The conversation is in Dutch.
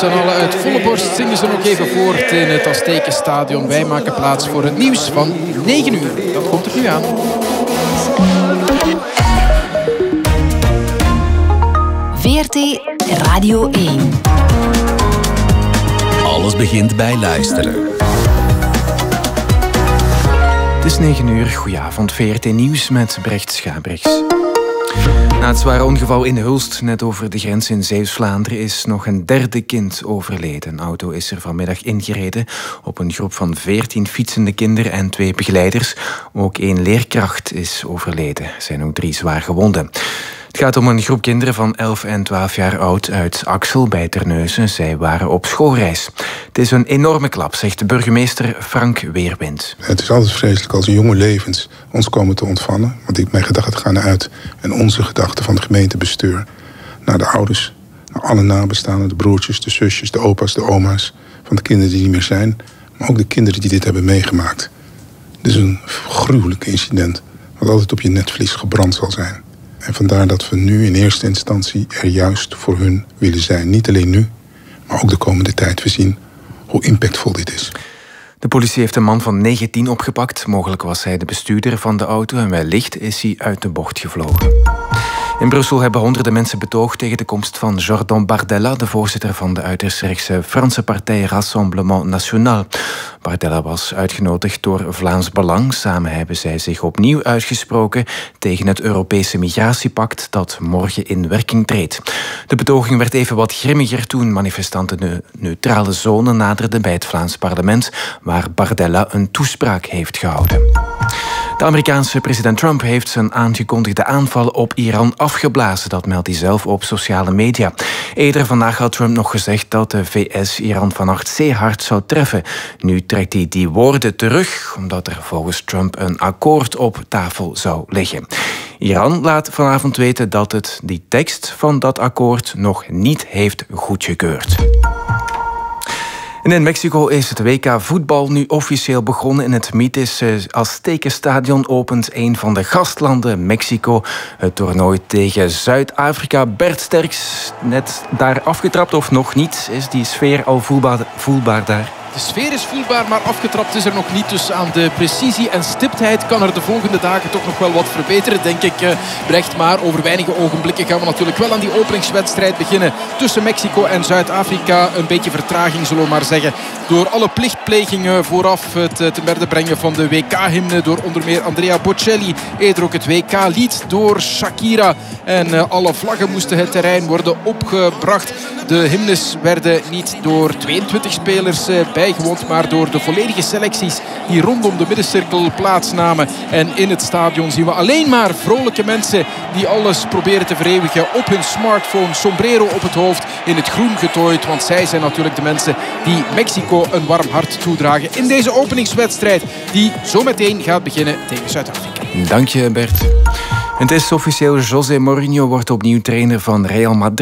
z'n allen uit volle borst zingen ze nog even voort in het Aztekenstadion. Wij maken plaats voor het nieuws van 9 uur. Dat komt er nu aan. VRT Radio 1. Alles begint bij luisteren. Het is 9 uur. Goedenavond. VRT Nieuws met Brecht Schabrichs. Na het zware ongeval in Hulst, net over de grens in Zeeuws-Vlaanderen, is nog een derde kind overleden. Een auto is er vanmiddag ingereden op een groep van 14 fietsende kinderen en 2 begeleiders. Ook 1 leerkracht is overleden. Er zijn ook 3 zwaar gewonden. Het gaat om een groep kinderen van 11 en 12 jaar oud uit Axel bij Terneuzen. Zij waren op schoolreis. Het is een enorme klap, zegt de burgemeester Frank Weerwind. Het is altijd vreselijk als jonge levens ons komen te ontvallen. Want mijn gedachten gaan uit en onze gedachten van het gemeentebestuur naar de ouders, naar alle nabestaanden, de broertjes, de zusjes, de opa's, de oma's van de kinderen die niet meer zijn. Maar ook de kinderen die dit hebben meegemaakt. Het is een gruwelijk incident wat altijd op je netvlies gebrand zal zijn. En vandaar dat we nu in eerste instantie er juist voor hun willen zijn. Niet alleen nu, maar ook de komende tijd. We zien hoe impactvol dit is. De politie heeft een man van 19 opgepakt. Mogelijk was hij de bestuurder van de auto en wellicht is hij uit de bocht gevlogen. In Brussel hebben honderden mensen betoogd tegen de komst van Jordan Bardella, de voorzitter van de uiterst rechtse Franse partij Rassemblement National. Bardella was uitgenodigd door Vlaams Belang. Samen hebben zij zich opnieuw uitgesproken tegen het Europese migratiepact dat morgen in werking treedt. De betoging werd even wat grimmiger toen manifestanten de neutrale zone naderden bij het Vlaams parlement, waar Bardella een toespraak heeft gehouden. De Amerikaanse president Trump heeft zijn aangekondigde aanval op Iran afgeblazen. Dat meldt hij zelf op sociale media. Eerder vandaag had Trump nog gezegd dat de VS Iran vannacht zeer hard zou treffen. Nu trekt hij die woorden terug, omdat er volgens Trump een akkoord op tafel zou liggen. Iran laat vanavond weten dat het die tekst van dat akkoord nog niet heeft goedgekeurd. En in Mexico is het WK voetbal nu officieel begonnen. In het mythische Aztekenstadion opent een van de gastlanden, Mexico, het toernooi tegen Zuid-Afrika. Bert Sterks, net daar afgetrapt of nog niet? Is die sfeer al voelbaar daar? De sfeer is voelbaar, maar afgetrapt is er nog niet. Dus aan de precisie en stiptheid kan er de volgende dagen toch nog wel wat verbeteren, denk ik, Brecht. Maar over weinige ogenblikken gaan we natuurlijk wel aan die openingswedstrijd beginnen tussen Mexico en Zuid-Afrika. Een beetje vertraging, zullen we maar zeggen, door alle plichtplegingen vooraf het te berde brengen van de WK-hymne door onder meer Andrea Bocelli. Eerder ook het WK-lied door Shakira. En alle vlaggen moesten het terrein worden opgebracht. De hymnes werden niet door 22 spelers bijgewoond, maar door de volledige selecties die rondom de middencirkel plaatsnamen. En in het stadion zien we alleen maar vrolijke mensen die alles proberen te vereeuwigen op hun smartphone, sombrero op het hoofd, in het groen getooid. Want zij zijn natuurlijk de mensen die Mexico een warm hart toedragen in deze openingswedstrijd die zo meteen gaat beginnen tegen Zuid-Afrika. Dank je, Bert. Het is officieel, José Mourinho wordt opnieuw trainer van Real Madrid.